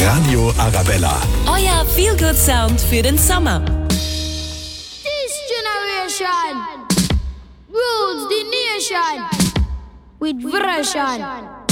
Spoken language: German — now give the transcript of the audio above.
Radio Arabella. Euer Feel-Good-Sound für den Sommer. This generation rules the nation with version.